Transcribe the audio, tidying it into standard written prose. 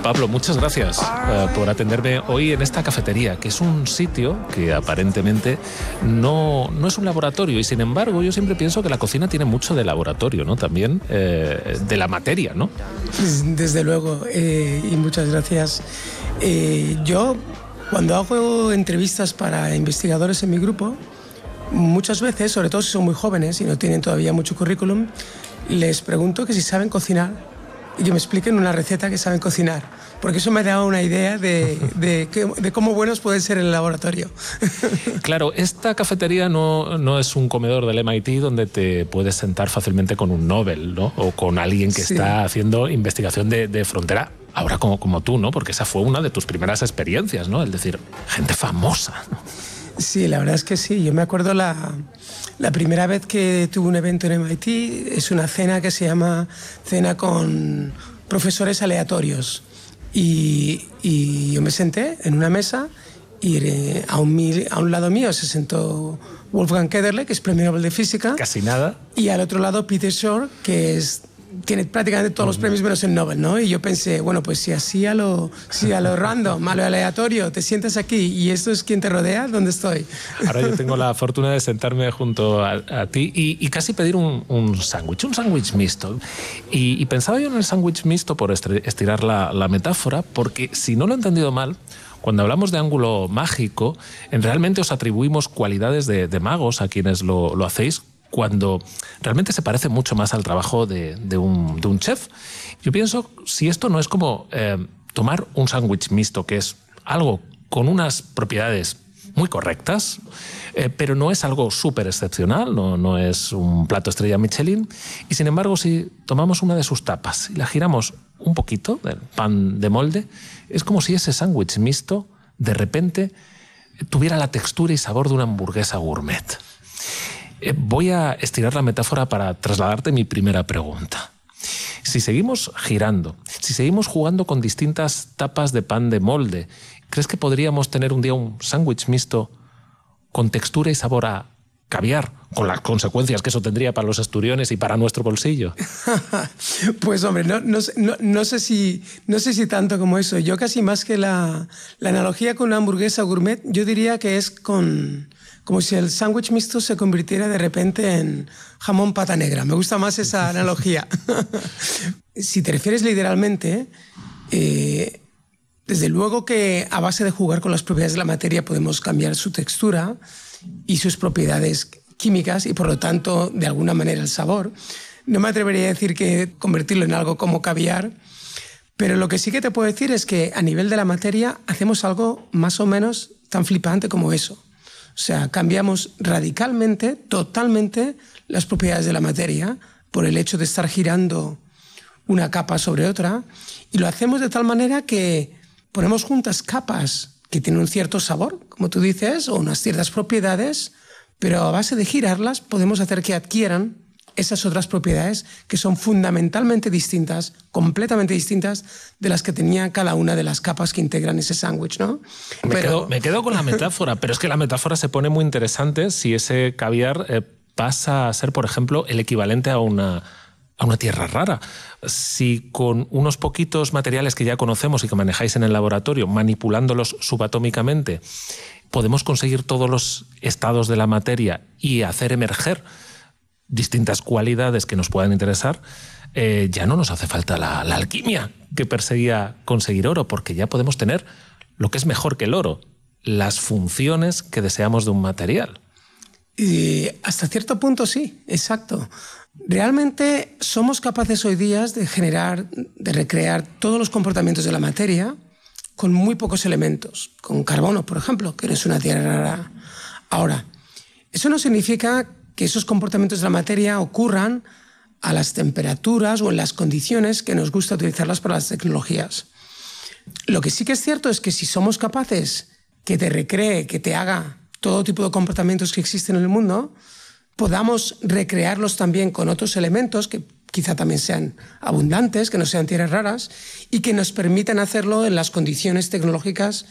Pablo, muchas gracias por atenderme hoy en esta cafetería, que es un sitio que aparentemente no es un laboratorio, y sin embargo yo siempre pienso que la cocina tiene mucho de laboratorio, ¿no? También de la materia, ¿no? Desde luego, y muchas gracias. Yo, cuando hago entrevistas para investigadores en mi grupo, muchas veces, sobre todo si son muy jóvenes y no tienen todavía mucho currículum, les pregunto que si saben cocinar y que me expliquen una receta que saben cocinar, porque eso me da una idea de cómo buenos pueden ser en el laboratorio. Claro, esta cafetería no es un comedor del MIT donde te puedes sentar fácilmente con un Nobel, ¿no? O con alguien que está haciendo investigación de frontera, ahora como tú, ¿no? Porque esa fue una de tus primeras experiencias, ¿no? Es decir, gente famosa, ¿no? Sí, la verdad es que sí. Yo me acuerdo la primera vez que tuve un evento en MIT, es una cena que se llama cena con profesores aleatorios. Y yo me senté en una mesa y a un lado mío se sentó Wolfgang Köderle, que es premio Nobel de Física. Casi nada. Y al otro lado Peter Shor, que tiene prácticamente todos los premios menos el Nobel, ¿no? Y yo pensé, bueno, pues si a lo random, a lo aleatorio, te sientas aquí y esto es quien te rodea, ¿dónde estoy? Ahora yo tengo la fortuna de sentarme junto a ti y casi pedir un sándwich mixto. Y pensaba yo en el sándwich mixto por estirar la metáfora, porque si no lo he entendido mal, cuando hablamos de ángulo mágico, realmente os atribuimos cualidades de magos a quienes lo hacéis, cuando realmente se parece mucho más al trabajo de un chef. Yo pienso, si esto no es como tomar un sándwich mixto, que es algo con unas propiedades muy correctas, pero no es algo súper excepcional, no es un plato estrella Michelin, y sin embargo, si tomamos una de sus tapas y la giramos un poquito del pan de molde, es como si ese sándwich mixto de repente tuviera la textura y sabor de una hamburguesa gourmet. Voy a estirar la metáfora para trasladarte mi primera pregunta. Si seguimos girando, si seguimos jugando con distintas tapas de pan de molde, ¿crees que podríamos tener un día un sándwich mixto con textura y sabor a caviar, con las consecuencias que eso tendría para los esturiones y para nuestro bolsillo? Pues hombre, no sé si tanto como eso. Yo casi más que la analogía con una hamburguesa gourmet, yo diría que es como si el sándwich mixto se convirtiera de repente en jamón pata negra. Me gusta más esa analogía. Si te refieres literalmente, desde luego que a base de jugar con las propiedades de la materia podemos cambiar su textura y sus propiedades químicas y por lo tanto de alguna manera el sabor. No me atrevería a decir que convertirlo en algo como caviar, pero lo que sí que te puedo decir es que a nivel de la materia hacemos algo más o menos tan flipante como eso. O sea, cambiamos radicalmente, totalmente las propiedades de la materia por el hecho de estar girando una capa sobre otra, y lo hacemos de tal manera que ponemos juntas capas que tienen un cierto sabor, como tú dices, o unas ciertas propiedades, pero a base de girarlas podemos hacer que adquieran esas otras propiedades que son fundamentalmente distintas, completamente distintas de las que tenía cada una de las capas que integran ese sándwich, ¿no? Me quedo con la metáfora, pero es que la metáfora se pone muy interesante si ese caviar pasa a ser, por ejemplo, el equivalente a una tierra rara. Si con unos poquitos materiales que ya conocemos y que manejáis en el laboratorio, manipulándolos subatómicamente, podemos conseguir todos los estados de la materia y hacer emerger distintas cualidades que nos puedan interesar, ya no nos hace falta la alquimia que perseguía conseguir oro, porque ya podemos tener lo que es mejor que el oro, las funciones que deseamos de un material. Y hasta cierto punto sí, exacto. Realmente somos capaces hoy día de recrear todos los comportamientos de la materia con muy pocos elementos, con carbono, por ejemplo, que no es una tierra rara. Ahora, eso no significa que esos comportamientos de la materia ocurran a las temperaturas o en las condiciones que nos gusta utilizarlas para las tecnologías. Lo que sí que es cierto es que si somos capaces que te recree, que te haga todo tipo de comportamientos que existen en el mundo, podamos recrearlos también con otros elementos que quizá también sean abundantes, que no sean tierras raras, y que nos permitan hacerlo en las condiciones tecnológicas